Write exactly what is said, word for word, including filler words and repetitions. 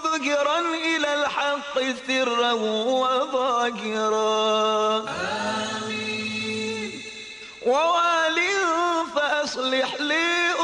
مظهرا إلى الحق سرا وظاهرا. آمين. ووال فأصلح لي